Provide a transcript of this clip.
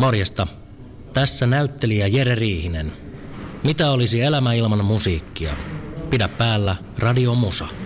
Morjesta. Tässä näyttelijä Jere Riihinen. Mitä olisi elämä ilman musiikkia? Pidä päällä Radio Musa.